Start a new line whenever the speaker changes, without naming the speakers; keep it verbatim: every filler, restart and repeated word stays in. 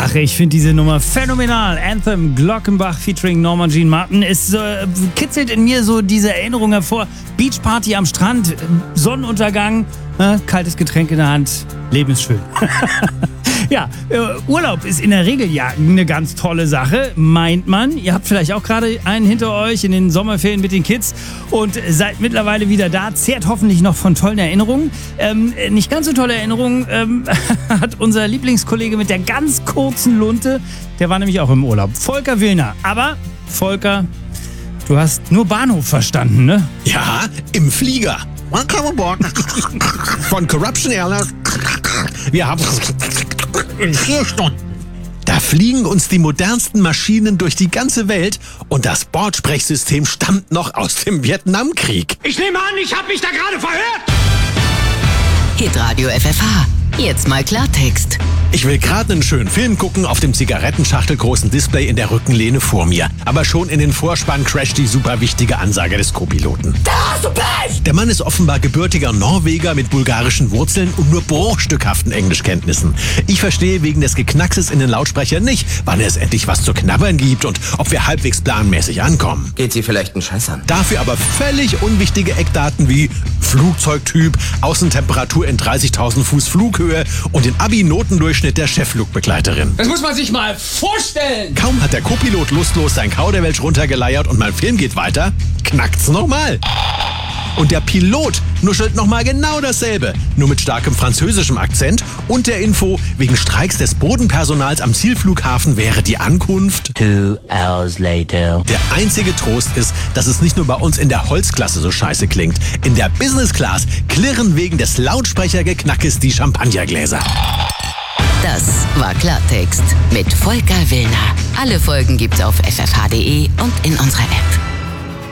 Ach, ich finde diese Nummer phänomenal. Anthem, Glockenbach featuring Norma Jean Martin. Es äh, kitzelt in mir so diese Erinnerung hervor. Beachparty am Strand, Sonnenuntergang, äh, kaltes Getränk in der Hand. Leben ist schön. Ja, äh, Urlaub ist in der Regel ja eine ganz tolle Sache, meint man. Ihr habt vielleicht auch gerade einen hinter euch in den Sommerferien mit den Kids und seid mittlerweile wieder da. Zehrt hoffentlich noch von tollen Erinnerungen. Ähm, nicht ganz so tolle Erinnerungen ähm, hat unser Lieblingskollege mit der ganz kurzen Lunte. Der war nämlich auch im Urlaub. Volker Willner. Aber, Volker, du hast nur Bahnhof verstanden, ne?
Ja, im Flieger. Welcome aboard. Von Corruption Airlines. Wir haben in vier Stunden. Da fliegen uns die modernsten Maschinen durch die ganze Welt und das Bordsprechsystem stammt noch aus dem Vietnamkrieg.
Ich nehme an, ich habe mich da gerade verhört.
Hitradio F F H. Jetzt mal Klartext.
Ich will gerade einen schönen Film gucken auf dem zigarettenschachtelgroßen Display in der Rückenlehne vor mir. Aber schon in den Vorspann crasht die super wichtige Ansage des Co-Piloten.
Da hast du Pech!
Der Mann ist offenbar gebürtiger Norweger mit bulgarischen Wurzeln und nur bruchstückhaften Englischkenntnissen. Ich verstehe wegen des Geknackses in den Lautsprechern nicht, wann es endlich was zu knabbern gibt und ob wir halbwegs planmäßig ankommen.
Geht sie vielleicht einen Scheiß an?
Dafür aber völlig unwichtige Eckdaten wie Flugzeugtyp, Außentemperatur in dreißigtausend Fuß Flughöhe und den Abi-Notendurchschnitt der Chefflugbegleiterin.
Das muss man sich mal vorstellen.
Kaum hat der Co-Pilot lustlos sein Kauderwelsch runtergeleiert und mein Film geht weiter, knackt's nochmal. Und der Pilot nuschelt nochmal genau dasselbe, nur mit starkem französischem Akzent und der Info, wegen Streiks des Bodenpersonals am Zielflughafen wäre die Ankunft.
Two hours later.
Der einzige Trost ist, dass es nicht nur bei uns in der Holzklasse so scheiße klingt. In der Business Class klirren wegen des Lautsprechergeknackes die Champagnergläser.
Das war Klartext mit Volker Willner. Alle Folgen gibt's auf f f h punkt d e und in unserer App.